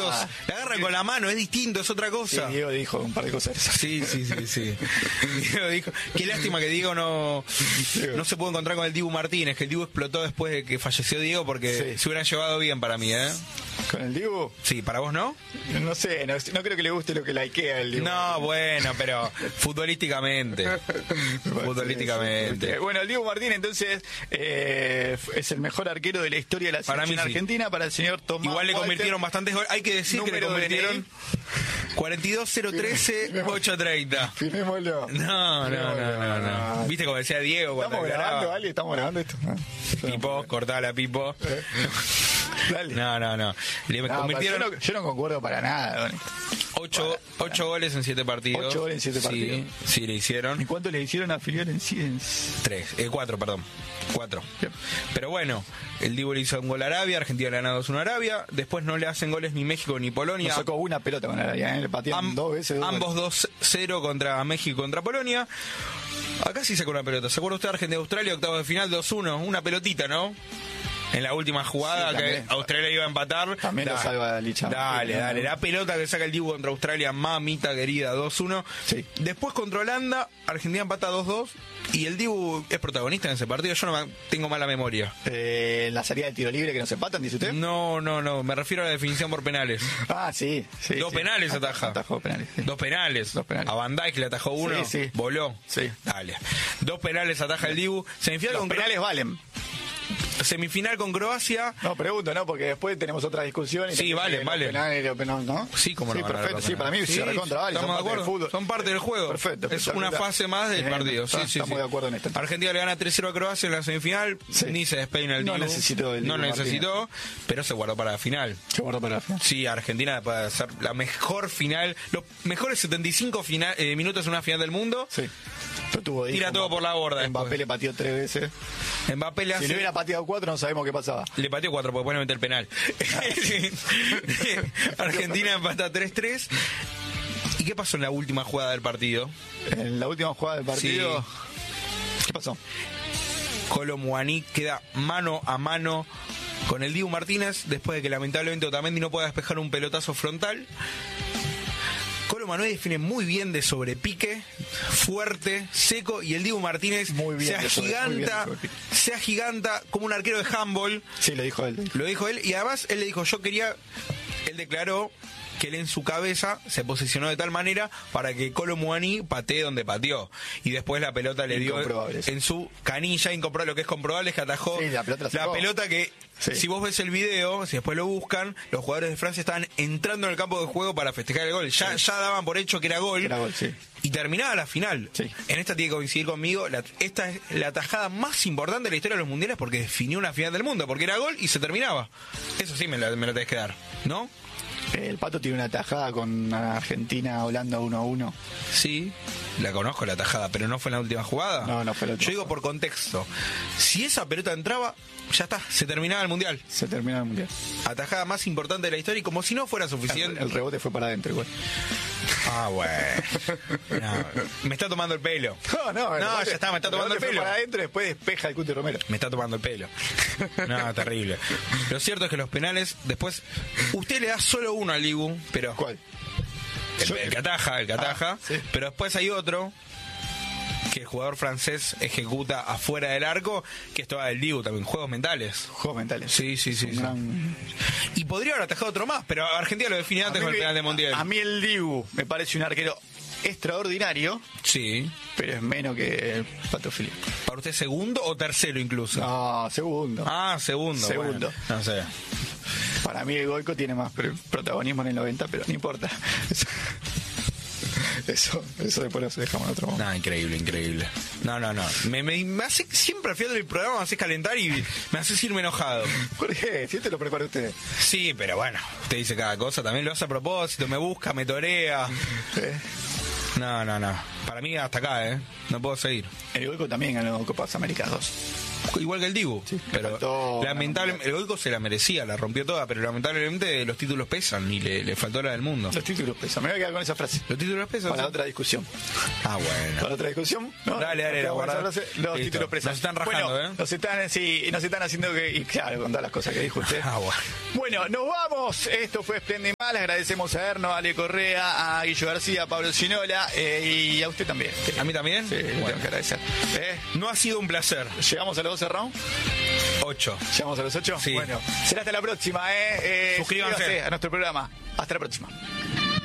ellos la agarran con la mano, es distinto, es otra cosa. Sí, Diego dijo un par de cosas. Sí. Diego dijo, qué lástima que Diego no se pudo encontrar con el Dibu Martínez, que el Dibu explotó después de que falleció Diego, porque se hubieran llevado bien para mí, ¿eh? ¿Con el Dibu? Sí, ¿para vos no? No sé, no creo que le guste lo que likea el Dibu. No, bueno, pero futbolísticamente. Bueno, el Dibu Martínez entonces es el mejor arquero de la historia de la selección argentina para el señor Tomás. Igual le convirtieron bastantes goles. Hay que decir que le convirtieron 42-013-830. Firmémoslo. No. ¿Viste como decía Diego cuando grabando, ¿vale? Estamos grabando esto. Pipo, cortala, Pipo. Dale. No. Le convirtieron... Yo no concuerdo para nada. 8 goles en 7 partidos. 8 goles en 7 partidos. Sí, le hicieron. ¿Y cuánto le hicieron a Filial en 4, perdón. 4. Pero bueno, el Dibu le hizo un gol a Arabia, Argentina le ganó 2-1 a Arabia. Después no le hacen goles ni México ni Polonia. No sacó una pelota con Arabia, le patearon 2 veces. Ambos 2-0 contra México y contra Polonia. Acá sí sacó una pelota. ¿Se acuerda usted de Argentina-Australia, octavos de final, 2-1? Una pelotita, ¿no? En la última jugada que Australia iba a empatar. También lo salva Licha. Dale. La pelota que saca el Dibu contra Australia, mamita querida, 2-1. Sí. Después contra Holanda, Argentina empata 2-2. Y el Dibu es protagonista en ese partido. Yo no tengo mala memoria. La salida del tiro libre que nos empatan, dice usted. No. Me refiero a la definición por penales. Sí. 2 penales ataja. Atajó penales. Sí. 2 penales. A Van Dijk le atajó uno. Sí. Voló. Sí. Dale. 2 penales ataja el Dibu. Los penales valen. Semifinal con Croacia. No, pregunto, ¿no? Porque después tenemos otra discusión. Sí, vale. ¿no? Sí, como no. Sí, perfecto. Sí, para mí se recontra vale. Estamos de acuerdo. Son parte del juego. Perfecto. Es una fase más del partido. Sí. Estamos de acuerdo en esto. Argentina le gana 3-0 a Croacia en la semifinal. Ni se despeina el Dibu. No necesitó, pero se guardó para la final. Sí, Argentina puede ser la mejor final. Los mejores 75 minutos en una final del mundo. Sí. Tira todo por la borda. Mbappé le pateó 3 veces. Mbappé le hace... Si le hubiera pateado 4 no sabemos qué pasaba. Le pateó 4 porque puede meter el penal. Argentina empata 3-3. ¿Y qué pasó en la última jugada del partido? En la última jugada del partido... Sí. ¿Qué pasó? Kolo Muani queda mano a mano con el Dibu Martínez después de que lamentablemente Otamendi no pueda despejar un pelotazo frontal. Kolo Muani define muy bien de sobrepique, fuerte, seco, y el Dibu Martínez se agiganta como un arquero de handball. Sí, lo dijo él. Y además él le dijo, él declaró que él en su cabeza se posicionó de tal manera para que Kolo Muani patee donde pateó, y después la pelota le dio en su canilla. Incomprobable. Lo que es comprobable es que atajó la pelota que... Sí. Si vos ves el video, si después lo buscan, los jugadores de Francia estaban entrando en el campo de juego para festejar el gol. Ya daban por hecho que era gol. Y terminaba la final. Sí. En esta tiene que coincidir conmigo. Esta es la tajada más importante de la historia de los mundiales, porque definió una final del mundo, porque era gol y se terminaba. Eso sí me la tenés que dar, ¿no? El Pato tiene una tajada con Argentina-Holanda 1-1. Sí, la conozco la tajada, pero no fue en la última jugada. No fue la última. Yo digo por contexto. Si esa pelota entraba, ya está, se terminaba el mundial. Atajada más importante de la historia, y como si no fuera suficiente. El rebote fue para adentro igual. Bueno. Me está tomando el pelo. No, ya está, me está tomando el pelo. Para adentro, después despeja el Cuti Romero. Me está tomando el pelo. No, terrible. Lo cierto es que los penales, después, usted le da solo uno al Dibu, pero... ¿Cuál? El que ataja. Sí. Pero después hay otro que el jugador francés ejecuta afuera del arco, que esto va del Dibu también. Juegos mentales. Sí. Y podría haber atajado otro más, pero Argentina lo define antes con el penal de Montiel. A mí el Dibu me parece un arquero extraordinario. Sí. Pero es menos que el Pato Filial. ¿Para usted segundo o tercero incluso? No, segundo. Segundo. Bueno, no sé. Para mí el Goico tiene más protagonismo en el 90, pero no importa. Eso después lo dejamos en otro momento. Increíble. No. Me hace, siempre al final del programa me hace calentar y me hace irme enojado. ¿Por qué? Si te lo prepara usted. Sí, pero bueno, usted dice cada cosa, también lo hace a propósito, me busca, me torea. No. Para mí hasta acá, no puedo seguir. El Goico también ganó Copas Américas 2. igual que el Dibu. Sí, pero lamentablemente, el Goico se la merecía, la rompió toda, pero lamentablemente los títulos pesan y le faltó la del mundo. Los títulos pesan, me voy a quedar con esa frase. Los títulos pesan. Para otra discusión. Ah, bueno. Para otra discusión. ¿No? Dale, los títulos pesan. Nos están rajando, bueno, nos están haciendo que, y claro, con todas las cosas que dijo usted. Ah, bueno. Bueno, nos vamos. Esto fue Splendid Mal. Agradecemos a Erno, a Ale Correa, a Guillo García, a Pablo Ginola y a usted también. ¿A mí también? Sí, bueno, tengo que agradecer. No ha sido un placer. ¿Llegamos a los 12 rounds? 8. ¿Llegamos a los 8? Sí. Bueno, será hasta la próxima. Suscríbanse a nuestro programa. Hasta la próxima.